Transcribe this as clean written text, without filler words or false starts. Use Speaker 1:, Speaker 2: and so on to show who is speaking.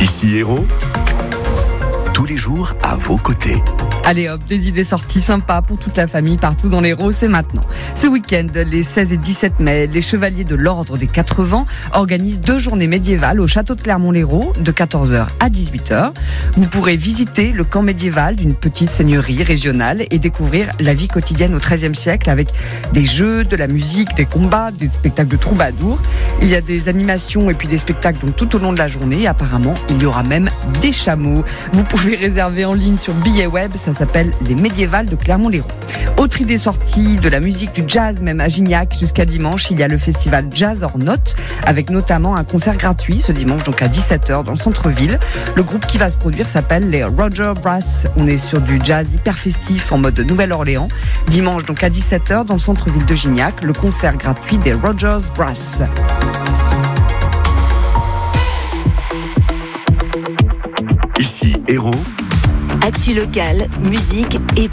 Speaker 1: Ici Hérault, tous les jours à vos côtés.
Speaker 2: Allez hop, des idées sorties sympas pour toute la famille partout dans l'Hérault, c'est maintenant. Ce week-end, les 16 et 17 mai, les Chevaliers de l'Ordre des 4 Vents organisent 2 journées médiévales au château de Clermont-Lérault de 14h à 18h. Vous pourrez visiter le camp médiéval d'une petite seigneurie régionale et découvrir la vie quotidienne au XIIIe siècle avec des jeux, de la musique, des combats, des spectacles de troubadours. Il y a des animations et puis des spectacles donc, tout au long de la journée. Apparemment, il y aura même des chameaux. Vous pouvez réserver en ligne sur billet web, ça s'appelle les Médiévales de Clermont-Lérault. Autre idée sortie, de la musique, du jazz même à Gignac jusqu'à dimanche, il y a le festival Jazz Or Not avec notamment un concert gratuit ce dimanche donc à 17h dans le centre-ville. Le groupe qui va se produire s'appelle les Rogers Brass. On est sur du jazz hyper festif en mode Nouvelle-Orléans. Dimanche donc à 17h dans le centre-ville de Gignac, le concert gratuit des Rogers Brass.
Speaker 1: Ici Hérault.
Speaker 3: Actu locale, musique et